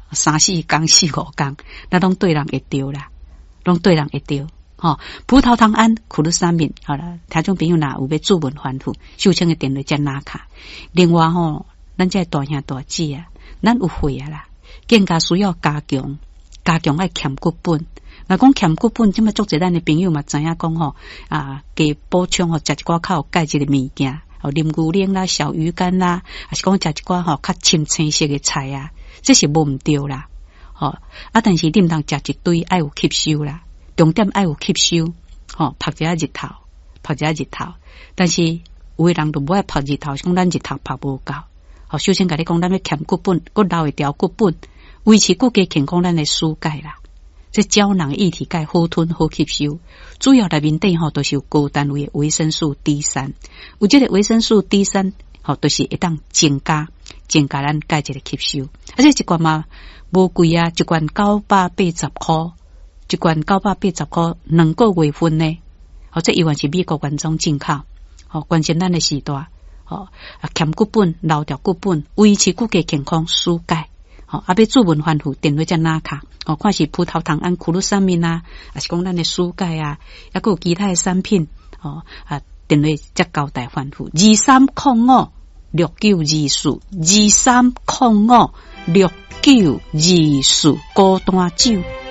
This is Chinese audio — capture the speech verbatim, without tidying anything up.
三四工四五工，那拢对人会着啦，拢对人会着。吼、哦，葡萄糖胺、库鲁沙敏，好啦，听众朋友若有要注文反复，收听的电话接拿卡。另外吼、哦，咱这大兄大姐啊，咱有会啊啦，更加需要加强，加强爱欠骨本。若讲欠骨本，即么足侪咱的朋友嘛知影讲吼啊，加补充吼，食一寡较有钙质的物件，哦，啉牛奶啦、小鱼干啦，还是讲食一寡吼较深青色的菜啊，这是无毋对啦。吼、哦、啊，但是你毋通食一堆，爱有吸收啦。重点爱有吸收，吼、哦，晒一下日头，晒一下日头。但是有的人就无爱晒日頭，講咱日頭晒無夠。好，首先甲你講，咱要欠骨本，骨留會條骨本，維持骨骼健康，咱的輸鈣啦。這膠囊液體鈣好吞好吸收，主要內面底吼都是有高單位的維生素 D 三，有這個維生素 D 三，吼都是會當增加增加咱鈣質的吸收。而且一罐嘛無貴啊，一罐九百八十塊。一罐九百八十塊，兩個月份呢？哦，這依然是美國原裝進口。哦，關心咱的時代，哦，啊，欠骨本、留條骨本，維持骨骼健康、輸鈣。哦，啊，要注文反復，電話再拿卡。哦，看是葡萄糖胺、庫魯沙敏啊，還是講咱的輸鈣啊，還有其他的產品。哦，啊，電話再交代反復。二三零五六九二四，二三零五六九二四，高端酒。